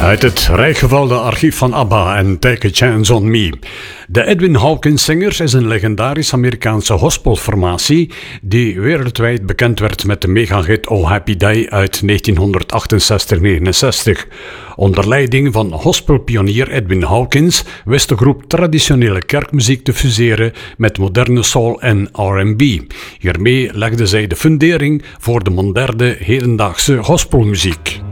Uit het rijkgevulde archief van ABBA en Take a Chance on Me. De Edwin Hawkins Singers is een legendarische Amerikaanse gospelformatie die wereldwijd bekend werd met de megahit Oh Happy Day uit 1968-69. Onder leiding van gospelpionier Edwin Hawkins wist de groep traditionele kerkmuziek te fuseren met moderne soul en R&B. Hiermee legden zij de fundering voor de moderne hedendaagse gospelmuziek.